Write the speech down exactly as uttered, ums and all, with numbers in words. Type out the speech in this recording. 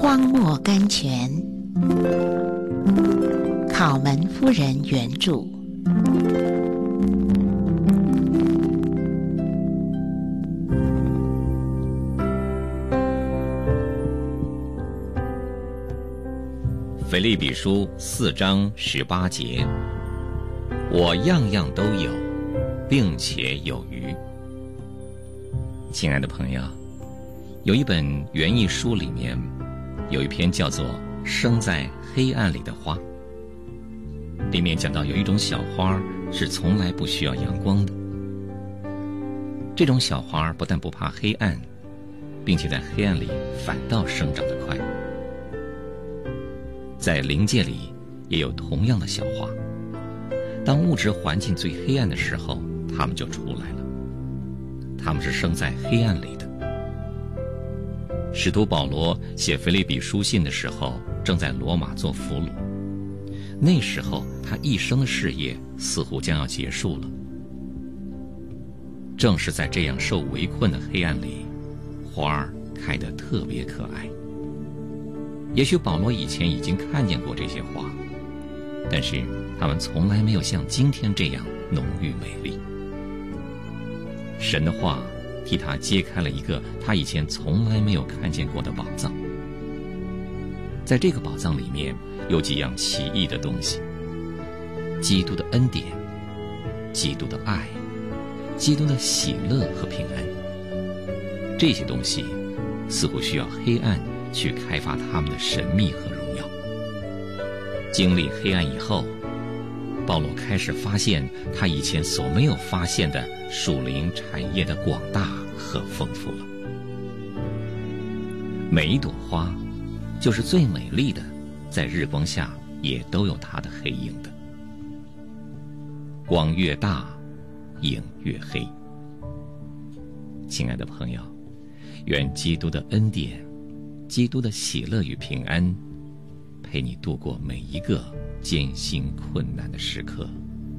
荒漠甘泉，考门夫人原著。 腓立比书四章十八节，我样样都有，并且有余。亲爱的朋友，有一本园艺书里面有一篇叫做《生在黑暗里的花》，里面讲到有一种小花是从来不需要阳光的。这种小花不但不怕黑暗，并且在黑暗里反倒生长得快。在灵界里也有同样的小花，当物质环境最黑暗的时候，它们就出来了。它们是生在黑暗里的。使徒保罗写腓立比书信的时候，正在罗马做俘虏，那时候他一生的事业似乎将要结束了。正是在这样受围困的黑暗里，花儿开得特别可爱。也许保罗以前已经看见过这些花，但是它们从来没有像今天这样浓郁美丽。神的话替他揭开了一个他以前从来没有看见过的宝藏。在这个宝藏里面有几样奇异的东西：基督的恩典、基督的爱、基督的喜乐和平安。这些东西似乎需要黑暗去开发他们的神秘和荣耀。经历黑暗以后，保罗开始发现他以前所没有发现的属灵产业的广大和丰富了。每一朵花，就是最美丽的，在日光下也都有它的黑影的。光越大，影越黑。亲爱的朋友，愿基督的恩典、基督的喜乐与平安陪你度过每一个艰辛困难的时刻。